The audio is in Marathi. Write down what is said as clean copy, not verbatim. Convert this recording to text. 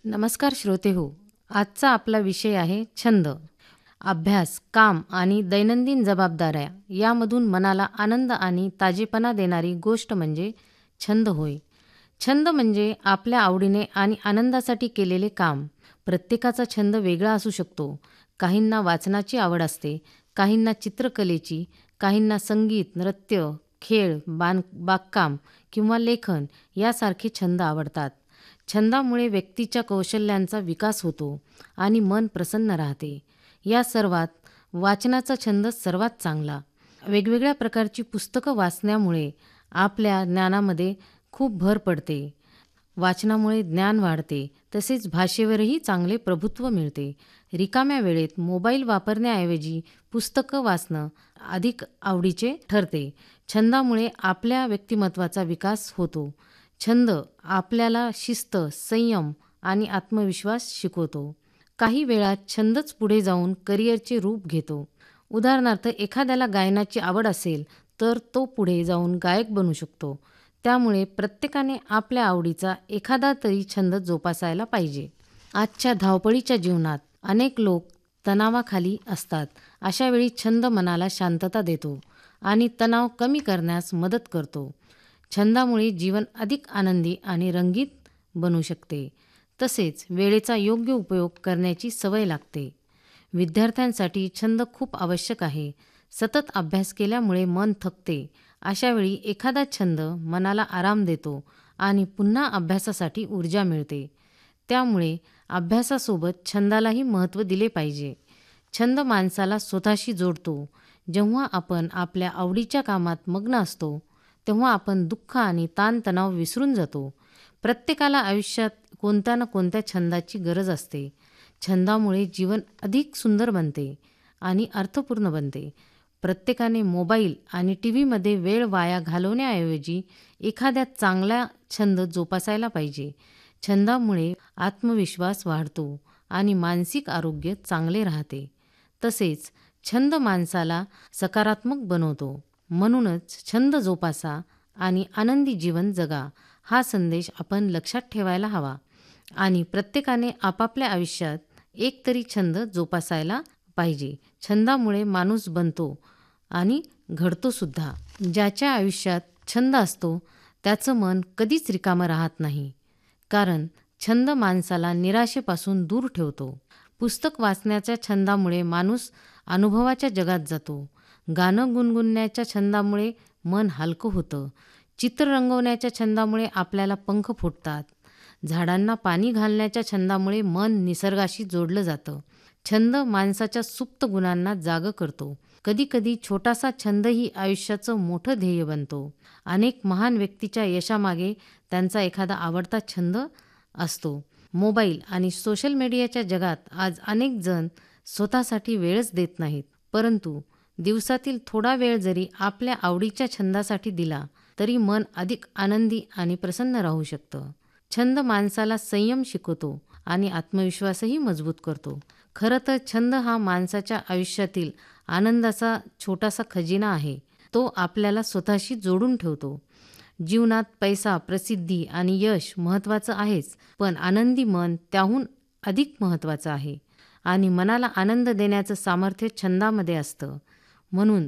नमस्कार श्रोते हो. आजचा आपला विषय आहे छंद. अभ्यास, काम आणि दैनंदिन जबाबदाऱ्या यामधून मनाला आनंद आणि ताजेपणा देणारी गोष्ट म्हणजे छंद होय. छंद म्हणजे आपल्या आवडीने आणि आनंदासाठी केलेले काम. प्रत्येकाचा छंद वेगळा असू शकतो. काहींना वाचनाची आवड असते, काहींना चित्रकलेची, काहींना संगीत, नृत्य, खेळ, बागकाम किंवा लेखन यासारखे छंद आवडतात. छंदामुळे व्यक्तीच्या कौशल्यांचा विकास होतो आणि मन प्रसन्न राहते. या सर्वात वाचनाचा छंद सर्वात चांगला. वेगवेगळ्या प्रकारची पुस्तकं वाचण्यामुळे आपल्या ज्ञानामध्ये खूप भर पडते. वाचनामुळे ज्ञान वाढते, तसेच भाषेवरही चांगले प्रभुत्व मिळते. रिकाम्या वेळेत मोबाईल वापरण्याऐवजी पुस्तकं वाचणं अधिक आवडीचे ठरते. छंदामुळे आपल्या व्यक्तिमत्वाचा विकास होतो. छंद आपल्याला शिस्त, संयम आणि आत्मविश्वास शिकवतो. काही वेळा छंदच पुढे जाऊन करिअरचे रूप घेतो. उदाहरणार्थ, एखाद्याला गायनाची आवड असेल तर तो पुढे जाऊन गायक बनू शकतो. त्यामुळे प्रत्येकाने आपल्या आवडीचा एखादा तरी छंद जोपासायला पाहिजे. आजच्या धावपळीच्या जीवनात अनेक लोक तणावाखाली असतात. अशा वेळी छंद मनाला शांतता देतो आणि तणाव कमी करण्यास मदत करतो. छंदामुळे जीवन अधिक आनंदी आणि रंगीत बनू शकते. तसेच वेळेचा योग्य उपयोग करण्याची सवय लागते. विद्यार्थ्यांसाठी छंद खूप आवश्यक आहे. सतत अभ्यास केल्यामुळे मन थकते. अशावेळी एखादा छंद मनाला आराम देतो आणि पुन्हा अभ्यासासाठी ऊर्जा मिळते. त्यामुळे अभ्यासासोबत छंदालाही महत्त्व दिले पाहिजे. छंद माणसाला स्वतःशी जोडतो. जेव्हा आपण आपल्या आवडीच्या कामात मग्न असतो तेव्हा आपण दुःख आणि ताणतणाव विसरून जातो. प्रत्येकाला आयुष्यात कोणत्या ना कोणत्या छंदाची गरज असते. छंदामुळे जीवन अधिक सुंदर बनते आणि अर्थपूर्ण बनते. प्रत्येकाने मोबाईल आणि टीव्हीमध्ये वेळ वाया घालवण्याऐवजी एखाद्या चांगला छंद जोपासायला पाहिजे. छंदामुळे आत्मविश्वास वाढतो आणि मानसिक आरोग्य चांगले राहते. तसेच छंद माणसाला सकारात्मक बनवतो. म्हणूनच छंद जोपासा आणि आनंदी जीवन जगा, हा संदेश आपण लक्षात ठेवायला हवा. आणि प्रत्येकाने आपापल्या आयुष्यात एक तरी छंद जोपासायला पाहिजे. छंदामुळे माणूस बनतो आणि घडतो सुद्धा. ज्याच्या आयुष्यात छंद असतो त्याचं मन कधीच रिकामं राहत नाही. कारण छंद माणसाला निराशेपासून दूर ठेवतो. पुस्तक वाचण्याच्या छंदामुळे माणूस अनुभवाच्या जगात जातो. गाणं गुणगुणण्याच्या छंदामुळे मन हलकं होतं. चित्र रंगवण्याच्या छंदामुळे आपल्याला पंख फुटतात. झाडांना पाणी घालण्याच्या छंदामुळे मन निसर्गाशी जोडलं जातं. छंद माणसाच्या सुप्त गुणांना जागं करतो. कधीकधी छोटासा छंदही आयुष्याचं मोठं ध्येय बनतो. अनेक महान व्यक्तीच्या यशामागे त्यांचा एखादा आवडता छंद असतो. मोबाईल आणि सोशल मीडियाच्या जगात आज अनेक जण स्वतःसाठी वेळच देत नाहीत. परंतु दिवसातील थोडा वेळ जरी आपल्या आवडीच्या छंदासाठी दिला तरी मन अधिक आनंदी आणि प्रसन्न राहू शकतं. छंद माणसाला संयम शिकवतो आणि आत्मविश्वासही मजबूत करतो. खरं तर छंद हा माणसाच्या आयुष्यातील आनंदाचा छोटासा खजिना आहे. तो आपल्याला स्वतःशी जोडून ठेवतो. जीवनात पैसा, प्रसिद्धी आणि यश महत्त्वाचं आहेच, पण आनंदी मन त्याहून अधिक महत्त्वाचं आहे. आणि मनाला आनंद देण्याचं सामर्थ्य छंदामध्ये असतं. म्हणून